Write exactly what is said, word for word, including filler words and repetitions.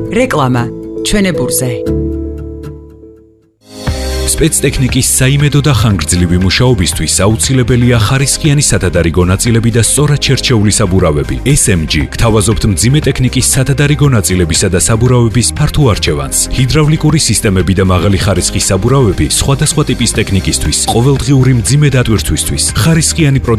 რეკლამა ჩვენებურზე. სპეცტექნიკის საიმედო და ხანგრძლივი მუშაობისთვის აუცილებელია ხარისხიანი სათადარიგო ნაწილები და სწორად შერჩეული საბურავები. ეს ემ ჯი გთავაზობთ მძიმე ტექნიკის სათადარიგო ნაწილებისა და საბურავების ფართო არჩევანს. ჰიდრავლიკური სისტემები და მაღალი ხარისხის საბურავები სხვადასხვა ტიპის ტექნიკისთვის, ყოველდღიური მძიმე დატვირთვისთვის, ხარისხიანი